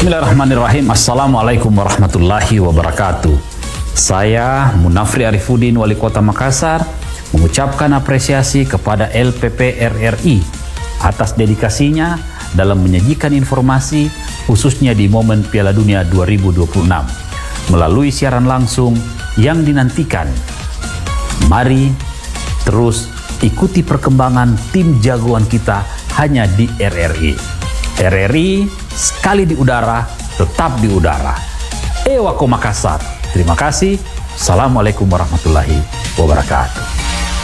Bismillahirrahmanirrahim. Assalamualaikum warahmatullahi wabarakatuh. Saya Munafri Arifudin, Wali Kota Makassar, mengucapkan apresiasi kepada LPP RRI atas dedikasinya dalam menyajikan informasi khususnya di momen Piala Dunia 2026 melalui siaran langsung yang dinantikan. Mari terus ikuti perkembangan tim jagoan kita hanya di RRI. RRI sekali di udara, tetap di udara. Ewako Makassar. Terima kasih. Assalamualaikum warahmatullahi wabarakatuh.